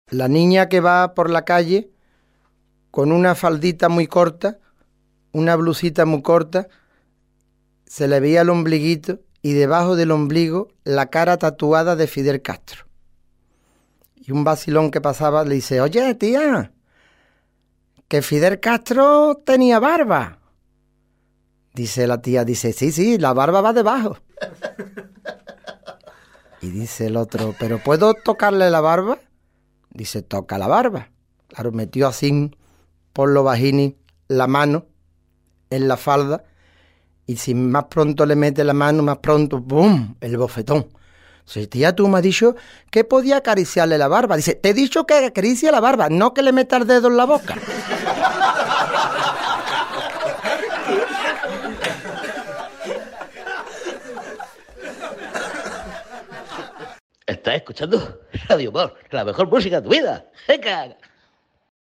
La niña que va por la calle con una faldita muy corta, una blusita muy corta, se le veía el ombliguito y debajo del ombligo la cara tatuada de Fidel Castro. Y un vacilón que pasaba le dice: oye, tía, que Fidel Castro tenía barba. Dice la tía, sí, la barba va debajo. Y dice el otro: ¿pero puedo tocarle la barba? Dice: toca la barba. Claro, metió así por lo bajini la mano en la falda y si más pronto le mete la mano, más pronto, ¡bum!, el bofetón. Dice: tía, tú me has dicho que podía acariciarle la barba. Dice: te he dicho que acaricie la barba, no que le meta el dedo en la boca. Estás escuchando Radio Humor, la mejor música de tu vida. ¡Venga!